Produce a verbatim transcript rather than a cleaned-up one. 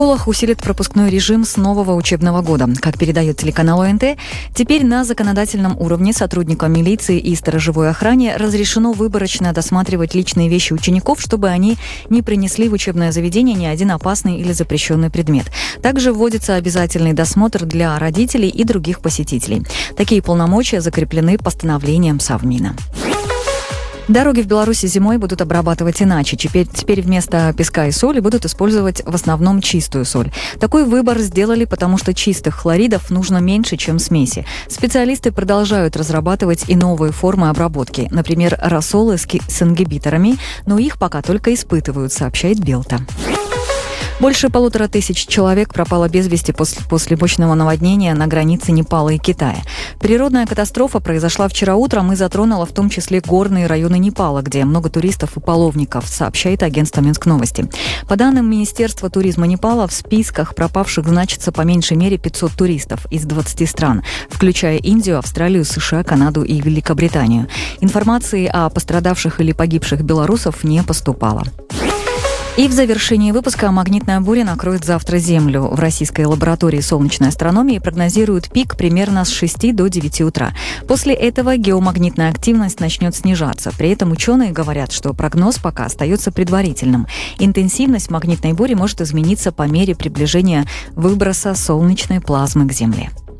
В школах усилит пропускной режим с нового учебного года. Как передает телеканал ОНТ, теперь на законодательном уровне сотрудникам милиции и сторожевой охране разрешено выборочно досматривать личные вещи учеников, чтобы они не принесли в учебное заведение ни один опасный или запрещенный предмет. Также вводится обязательный досмотр для родителей и других посетителей. Такие полномочия закреплены постановлением Совмина. Дороги в Беларуси зимой будут обрабатывать иначе. Теперь, теперь вместо песка и соли будут использовать в основном чистую соль. Такой выбор сделали, потому что чистых хлоридов нужно меньше, чем смеси. Специалисты продолжают разрабатывать и новые формы обработки. Например, рассолы с, ки- с ингибиторами, но их пока только испытывают, сообщает Белта. Больше полутора тысяч человек пропало без вести после, после мощного наводнения на границе Непала и Китая. Природная катастрофа произошла вчера утром и затронула в том числе горные районы Непала, где много туристов и паломников, сообщает агентство Минск Новости. По данным Министерства туризма Непала, в списках пропавших значится по меньшей мере пятьсот туристов из двадцати стран, включая Индию, Австралию, США, Канаду и Великобританию. Информации о пострадавших или погибших белорусов не поступало. И в завершении выпуска магнитная буря накроет завтра Землю. В российской лаборатории солнечной астрономии прогнозируют пик примерно с шести до девяти утра. После этого геомагнитная активность начнет снижаться. При этом ученые говорят, что прогноз пока остается предварительным. Интенсивность магнитной бури может измениться по мере приближения выброса солнечной плазмы к Земле.